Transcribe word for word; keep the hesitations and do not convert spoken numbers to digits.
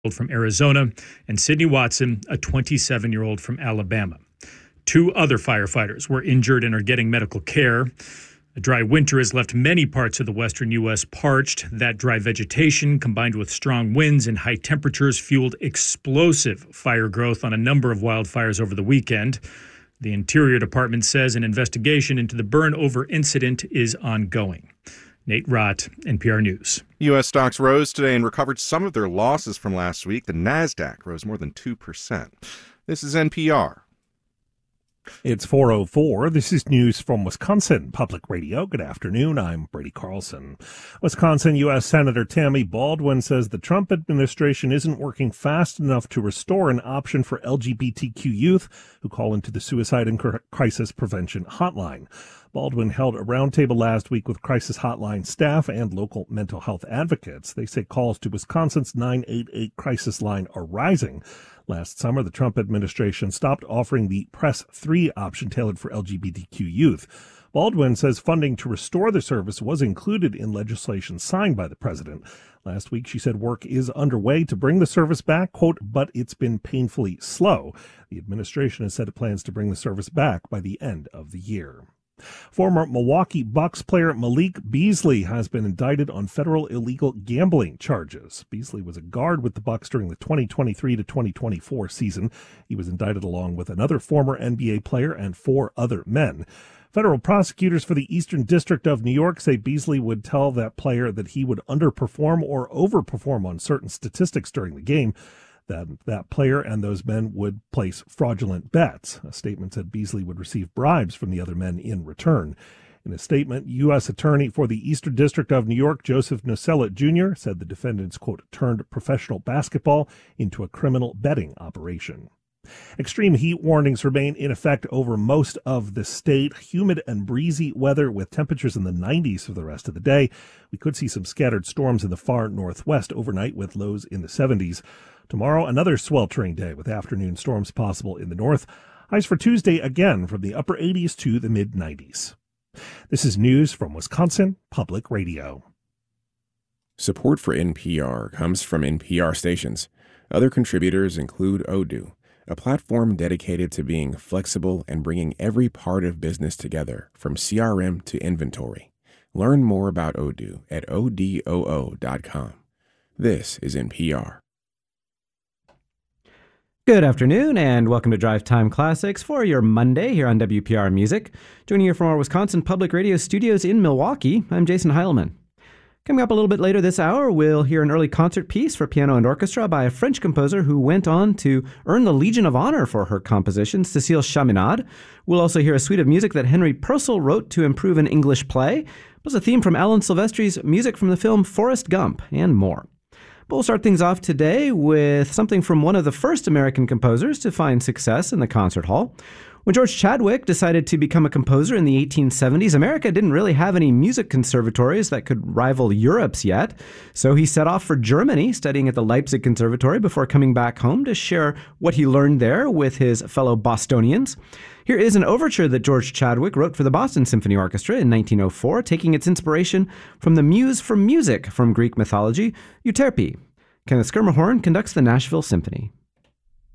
from Arizona, and Sydney Watson, a twenty-seven-year-old from Alabama. Two other firefighters were injured and are getting medical care. A dry winter has left many parts of the western U S parched. That dry vegetation, combined with strong winds and high temperatures, fueled explosive fire growth on a number of wildfires over the weekend. The Interior Department says an investigation into the burn-over incident is ongoing. Nate Rott, N P R News. U S stocks rose today and recovered some of their losses from last week. The Nasdaq rose more than two percent. This is N P R. It's four oh four. This is news from Wisconsin Public Radio. Good afternoon. I'm Brady Carlson. Wisconsin U S Senator Tammy Baldwin says the Trump administration isn't working fast enough to restore an option for L G B T Q youth who call into the Suicide and Crisis Prevention Hotline. Baldwin held a roundtable last week with Crisis Hotline staff and local mental health advocates. They say calls to Wisconsin's nine eight eight crisis line are rising. Last summer, the Trump administration stopped offering the Press three option tailored for L G B T Q youth. Baldwin says funding to restore the service was included in legislation signed by the president. Last week, she said work is underway to bring the service back, quote, but it's been painfully slow. The administration has said it plans to bring the service back by the end of the year. Former Milwaukee Bucks player Malik Beasley has been indicted on federal illegal gambling charges. Beasley was a guard with the Bucks during the twenty twenty-three to twenty twenty-four season. He was indicted along with another former N B A player and four other men. Federal prosecutors for the Eastern District of New York say Beasley would tell that player that he would underperform or overperform on certain statistics during the game. That that player and those men would place fraudulent bets. A statement said Beasley would receive bribes from the other men in return. In a statement, U S Attorney for the Eastern District of New York, Joseph Nocella Junior, said the defendants, quote, turned professional basketball into a criminal betting operation. Extreme heat warnings remain in effect over most of the state. Humid and breezy weather with temperatures in the nineties for the rest of the day. We could see some scattered storms in the far northwest overnight with lows in the seventies. Tomorrow, another sweltering day with afternoon storms possible in the north. Highs for Tuesday again from the upper eighties to the mid nineties. This is news from Wisconsin Public Radio. Support for N P R comes from N P R stations. Other contributors include Odoo, a platform dedicated to being flexible and bringing every part of business together, from C R M to inventory. Learn more about Odoo at odoo dot com. This is N P R. Good afternoon, and welcome to Drive Time Classics for your Monday here on W P R Music. Joining you from our Wisconsin Public Radio studios in Milwaukee, I'm Jason Heilman. Coming up a little bit later this hour, we'll hear an early concert piece for piano and orchestra by a French composer who went on to earn the Legion of Honor for her composition, Cécile Chaminade. We'll also hear a suite of music that Henry Purcell wrote to improve an English play, plus a theme from Alan Silvestri's music from the film Forrest Gump, and more. But we'll start things off today with something from one of the first American composers to find success in the concert hall. When George Chadwick decided to become a composer in the eighteen seventies, America didn't really have any music conservatories that could rival Europe's yet. So he set off for Germany, studying at the Leipzig Conservatory before coming back home to share what he learned there with his fellow Bostonians. Here is an overture that George Chadwick wrote for the Boston Symphony Orchestra in nineteen oh four, taking its inspiration from the muse for music from Greek mythology, Euterpe. Kenneth Schermerhorn conducts the Nashville Symphony.